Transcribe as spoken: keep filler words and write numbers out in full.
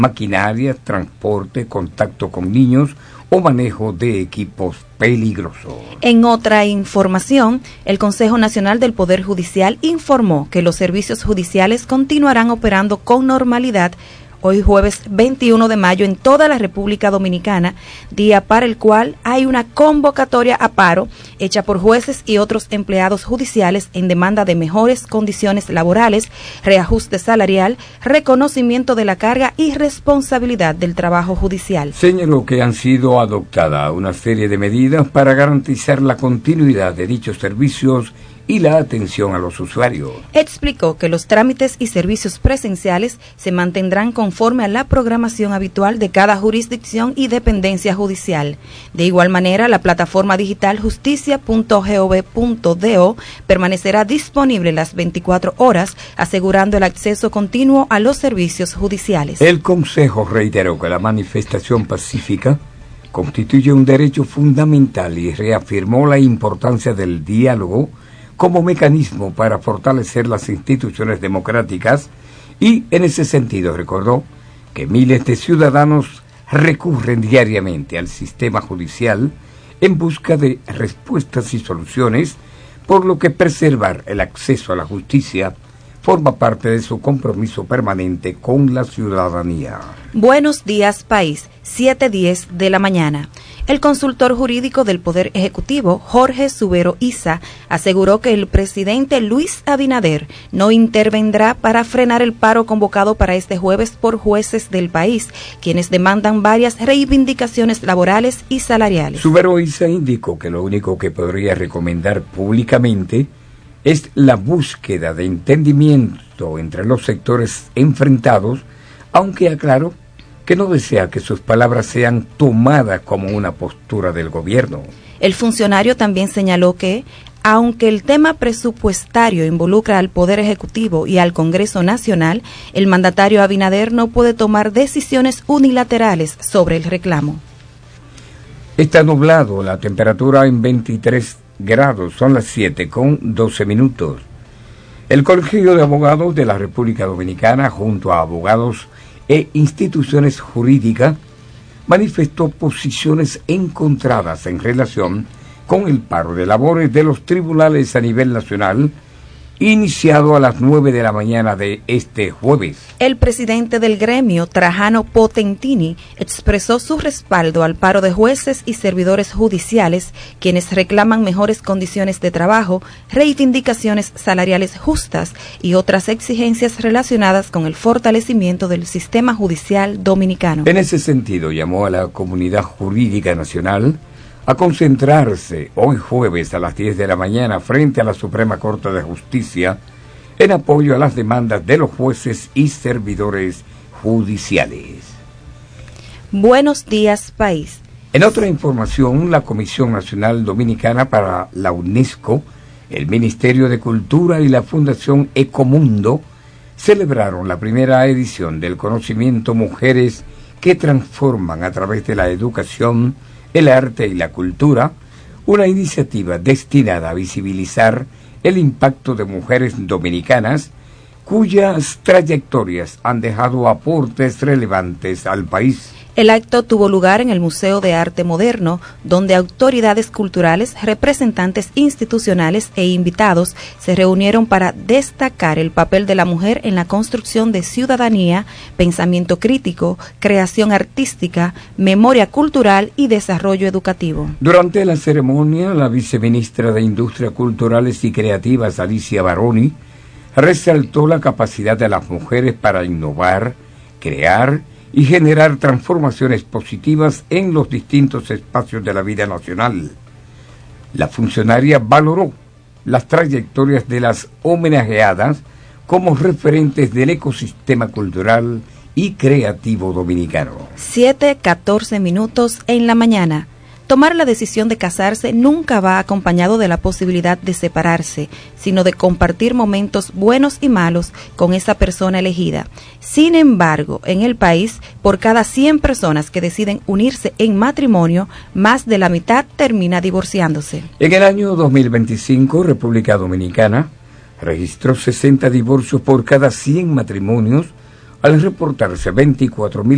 maquinaria, transporte, contacto con niños o manejo de equipos peligrosos. En otra información, el Consejo Nacional del Poder Judicial informó que los servicios judiciales continuarán operando con normalidad hoy jueves veintiuno de mayo en toda la República Dominicana, día para el cual hay una convocatoria a paro hecha por jueces y otros empleados judiciales en demanda de mejores condiciones laborales, reajuste salarial, reconocimiento de la carga y responsabilidad del trabajo judicial. Señaló que han sido adoptadas una serie de medidas para garantizar la continuidad de dichos servicios y la atención a los usuarios. Explicó que los trámites y servicios presenciales se mantendrán conforme a la programación habitual de cada jurisdicción y dependencia judicial. De igual manera, la plataforma digital justicia punto gov punto do permanecerá disponible las veinticuatro horas, asegurando el acceso continuo a los servicios judiciales. El Consejo reiteró que la manifestación pacífica constituye un derecho fundamental y reafirmó la importancia del diálogo como mecanismo para fortalecer las instituciones democráticas y, en ese sentido, recordó que miles de ciudadanos recurren diariamente al sistema judicial en busca de respuestas y soluciones, por lo que preservar el acceso a la justicia forma parte de su compromiso permanente con la ciudadanía. Buenos días, país. siete diez de la mañana. El consultor jurídico del Poder Ejecutivo, Jorge Subero Isa, aseguró que el presidente Luis Abinader no intervendrá para frenar el paro convocado para este jueves por jueces del país, quienes demandan varias reivindicaciones laborales y salariales. Subero Isa indicó que lo único que podría recomendar públicamente es la búsqueda de entendimiento entre los sectores enfrentados, aunque aclaró que no desea que sus palabras sean tomadas como una postura del gobierno. El funcionario también señaló que, aunque el tema presupuestario involucra al Poder Ejecutivo y al Congreso Nacional, el mandatario Abinader no puede tomar decisiones unilaterales sobre el reclamo. Está nublado, la temperatura en veintitrés grados, son las siete con doce minutos. El Colegio de Abogados de la República Dominicana, junto a abogados e instituciones jurídicas, manifestó posiciones encontradas en relación con el paro de labores de los tribunales a nivel nacional, iniciado a las nueve de la mañana de este jueves. El presidente del gremio, Trajano Potentini, expresó su respaldo al paro de jueces y servidores judiciales, quienes reclaman mejores condiciones de trabajo, reivindicaciones salariales justas y otras exigencias relacionadas con el fortalecimiento del sistema judicial dominicano. En ese sentido, llamó a la comunidad jurídica nacional a concentrarse hoy jueves a las diez de la mañana frente a la Suprema Corte de Justicia en apoyo a las demandas de los jueces y servidores judiciales. Buenos días, país. En otra información, la Comisión Nacional Dominicana para la UNESCO, el Ministerio de Cultura y la Fundación Ecomundo celebraron la primera edición del conocimiento Mujeres que Transforman a través de la educación, el arte y la cultura, una iniciativa destinada a visibilizar el impacto de mujeres dominicanas cuyas trayectorias han dejado aportes relevantes al país. El acto tuvo lugar en el Museo de Arte Moderno, donde autoridades culturales, representantes institucionales e invitados se reunieron para destacar el papel de la mujer en la construcción de ciudadanía, pensamiento crítico, creación artística, memoria cultural y desarrollo educativo. Durante la ceremonia, la viceministra de Industria Culturales y Creativas, Alicia Baroni, resaltó la capacidad de las mujeres para innovar, crear y generar transformaciones positivas en los distintos espacios de la vida nacional. La funcionaria valoró las trayectorias de las homenajeadas como referentes del ecosistema cultural y creativo dominicano. siete catorce minutos en la mañana. Tomar la decisión de casarse nunca va acompañado de la posibilidad de separarse, sino de compartir momentos buenos y malos con esa persona elegida. Sin embargo, en el país, por cada cien personas que deciden unirse en matrimonio, más de la mitad termina divorciándose. En el año dos mil veinticinco, República Dominicana registró sesenta divorcios por cada cien matrimonios, al reportarse veinticuatro mil